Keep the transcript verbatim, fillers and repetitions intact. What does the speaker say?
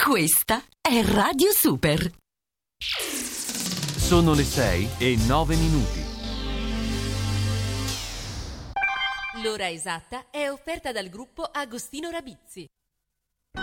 Questa è Radio Super. Sono le sei e nove minuti. L'ora esatta è offerta dal gruppo Agostino Rabizzi.